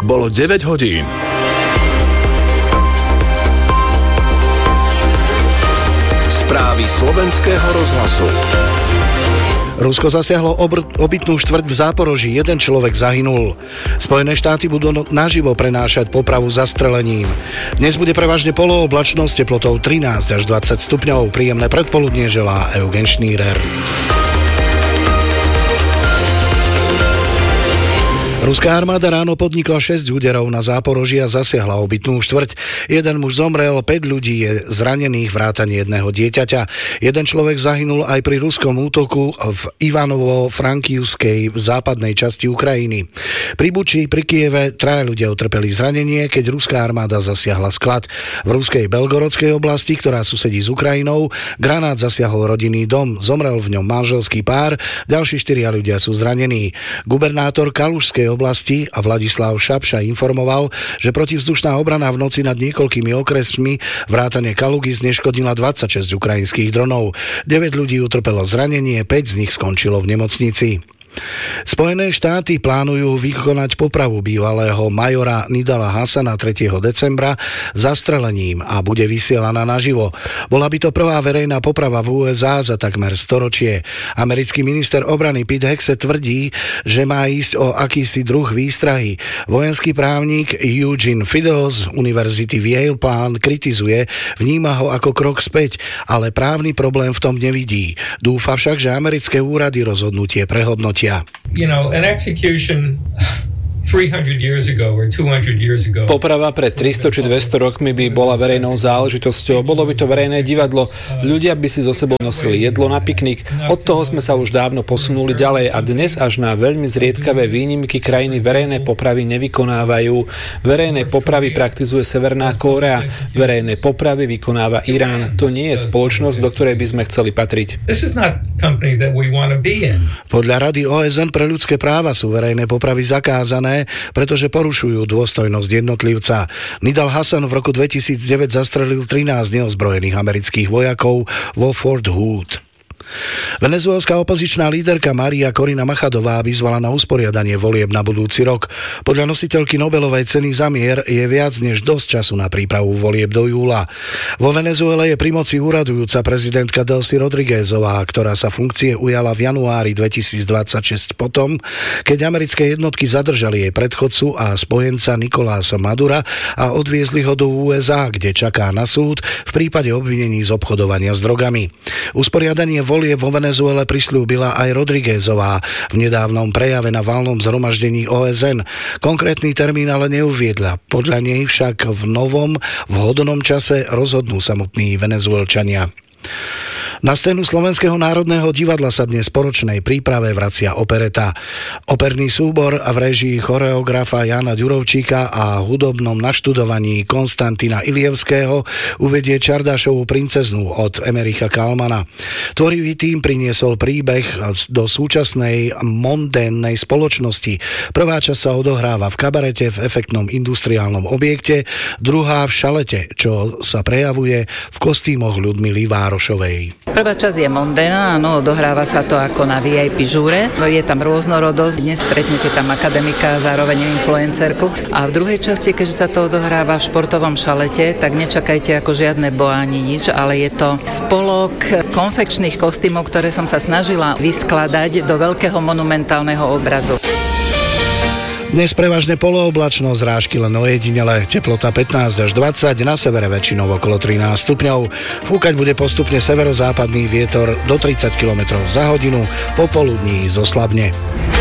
Bolo 9 hodín. Správy slovenského rozhlasu. Rusko zasiahlo obytnú štvrť v Záporoží, jeden človek zahynul. Spojené štáty budú naživo prenášať popravu zastrelením. Dnes bude prevažne polooblačno s teplotou 13 až 20 stupňov. Príjemné predpoludnie želá Eugen Schneider. Ruská armáda ráno podnikla 6 úderov na Záporoží a zasiahla obytnú štvrť. Jeden muž zomrel, 5 ľudí je zranených vrátane jedného dieťaťa. Jeden človek zahynul aj pri ruskom útoku v Ivanovo-Frankivskej v západnej časti Ukrajiny. Pri Buči, pri Kieve 3 ľudia utrpeli zranenie, keď ruská armáda zasiahla sklad. V ruskej Belgorodskej oblasti, ktorá susedí s Ukrajinou, granát zasiahol rodinný dom. Zomrel v ňom manželský pár, ďalší 4 ľudia sú zranení. Gubernátor Kalužskej oblasti a Vladislav Šapša informoval, že protivzdušná obrana v noci nad niekoľkými okresmi vrátane Kalugy zneškodnila 26 ukrajinských dronov. 9 ľudí utrpelo zranenie, 5 z nich skončilo v nemocnici. Spojené štáty plánujú vykonať popravu bývalého majora Nidala Hassana 3. decembra zastrelením a bude vysielaná naživo. Bola by to prvá verejná poprava v USA za takmer storočie. Americký minister obrany Pete Hegseth tvrdí, že má ísť o akýsi druh výstrahy. Vojenský právnik Eugene Fidel z univerzity v Yale plán kritizuje, vníma ho ako krok späť, ale právny problém v tom nevidí. Dúfa však, že americké úrady rozhodnutie prehodnotia. You know, an execution 300 years ago or 200 years ago. Poprava pred 300 či 200 rokmi by bola verejnou záležitosťou, bolo by to verejné divadlo, ľudia by si so sebou nosili jedlo na piknik, od toho sme sa už dávno posunuli ďalej a dnes až na veľmi zriedkavé výnimky krajiny verejné popravy nevykonávajú. Verejné popravy praktizuje Severná Kórea, verejné popravy vykonáva Irán. To nie je spoločnosť, do ktorej by sme chceli patriť. Podľa Rady OSN pre ľudské práva sú verejné popravy zakázané, pretože porušujú dôstojnosť jednotlivca. Nidal Hassan v roku 2009 zastrelil 13 neozbrojených amerických vojakov vo Fort Hood. Venezuelská opozičná líderka Maria Corina Machadová vyzvala na usporiadanie volieb na budúci rok. Podľa nositeľky Nobelovej ceny za mier je viac než dosť času na prípravu volieb do júla. Vo Venezuele je pri moci úradujúca prezidentka Delcy Rodríguezová, ktorá sa funkcie ujala v januári 2026 potom, keď americké jednotky zadržali jej predchodcu a spojenca Nicolása Madura a odviezli ho do USA, kde čaká na súd v prípade obvinení z obchodovania s drogami. Usporiadanie volieb vo Venezuele prisľúbila aj Rodríguezová v nedávnom prejave na valnom zhromaždení OSN. Konkrétny termín ale neuviedla. Podľa nej však v novom, vhodnom čase rozhodnú samotní Venezuelčania. Na scénu Slovenského národného divadla sa dnes po ročnej príprave vracia opereta. Operný súbor v réžii choreografa Jana Ďurovčíka a hudobnom naštudovaní Konstantina Ilievského uvedie Čardášovú princeznu od Emericha Kalmana. Tvorivý tím priniesol príbeh do súčasnej mondénnej spoločnosti. Prvá časť sa odohráva v kabarete v efektnom industriálnom objekte, druhá v šalete, čo sa prejavuje v kostýmoch Ľudmily Várošovej. Prvá časť je mondéna, áno, odohráva sa to ako na VIP žúre. Je tam rôznorodosť, dnes stretnete tam akademika, zároveň influencerku. A v druhej časti, keďže sa to odohráva v športovom šalete, tak nečakajte ako žiadne boa ani nič, ale je to spolok konfekčných kostýmov, ktoré som sa snažila vyskladať do veľkého monumentálneho obrazu. Dnes prevažne polooblačno, zrážky len ojedinele, teplota 15 až 20, na severe väčšinou okolo 13 stupňov. Fúkať bude postupne severozápadný vietor do 30 km za hodinu, popoludní zoslabne.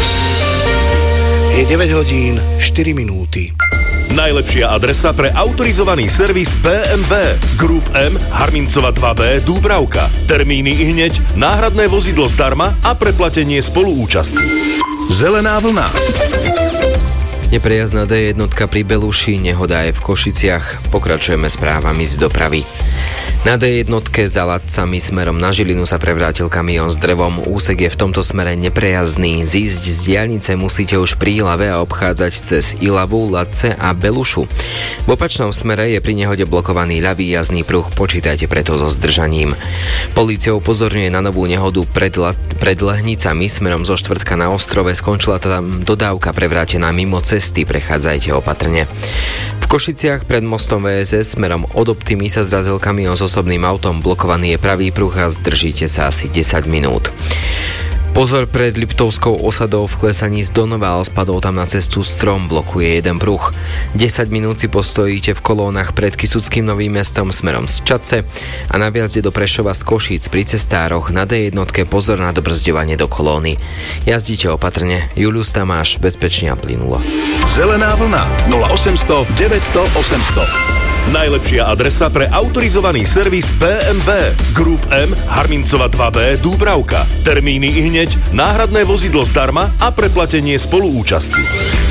Je 9 hodín 4 minúty. Najlepšia adresa pre autorizovaný servis BMW. Group M, Harmincova 2B, Dúbravka. Termíny i hneď, náhradné vozidlo zdarma a preplatenie spoluúčasti. Zelená vlna. Neprejazná D1 pri Beluši, nehoda je v Košiciach. Pokračujeme správami z dopravy. Na D1 za Ladcami smerom na Žilinu sa prevrátil kamión s drevom. Úsek je v tomto smere neprejazdný. Zísť z diaľnice musíte už pri Ilave a obchádzať cez Ilavu, Ladce a Belušu. V opačnom smere je pri nehode blokovaný ľavý jazdný pruh. Počítajte preto so zdržaním. Polícia upozorňuje na novú nehodu pred Lehnicami smerom zo Štvrtka na Ostrove. Skončila tam dodávka prevrátená mimo cesty. Prechádzajte opatrne. V Košiciach pred mostom VSS smerom od Optimy sa zrazil kamión s osobným autom. Blokovaný je pravý pruh a zdržíte sa asi 10 minút. Pozor pred Liptovskou osadou v Klesaní z Donoval, spadol tam na cestu strom, blokuje jeden pruh. 10 minút si postojíte v kolónach pred Kysuckým Novým Mestom smerom z Čadce a na vjazde do Prešova z Košíc pri cestároch na D1 pozor na dobrzďovanie do kolóny. Jazdíte opatrne, Julius Tamáš, bezpečne a plynulo. Zelená vlna 0800 900 800. Najlepšia adresa pre autorizovaný servis BMW. Group M, Harmincova 2B, Dúbravka. Termíny ihneď, náhradné vozidlo zdarma a preplatenie spoluúčasti.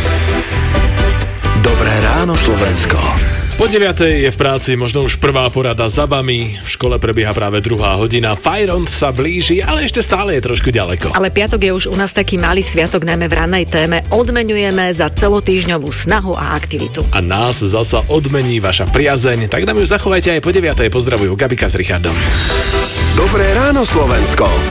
Dobré ráno, Slovensko. Po 9:00 je v práci možno už prvá porada za vami. V škole prebieha práve 2. hodina. Fajront sa blíži, ale ešte stále je trošku ďaleko. Ale piatok je už u nás taký malý sviatok, najmä v rannej téme. Odmeňujeme za celotýždňovú snahu a aktivitu. A nás zasa odmení vaša priazeň. Tak nám ju zachovajte aj po 9:00. Pozdravujú Gabika s Richardom. Dobré ráno, Slovensko.